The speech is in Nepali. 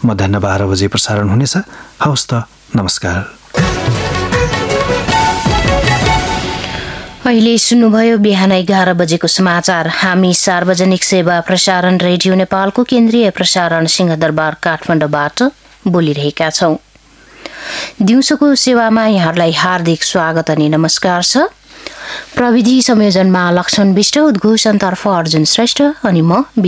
मध्याह 12 बजे प्रसारण हुनेछ। हवस् त, नमस्कार। अहिले सुन्नुभयो बिहान 11 बजेको समाचार। हामी सार्वजनिक सेवा प्रसारण रेडियो नेपालको केन्द्रीय प्रसारण सिंहदरबार काठमाडौँबाट बोलिरहेका छौं। दिउँसोको सेवामा यहाँहरूलाई हार्दिक स्वागत अनि नमस्कार छ। प्रविधि संयोजनमा लक्ष्मण विष्ट, उद्घोषणतर्फ अर्जुन श्रेष्ठ अनि म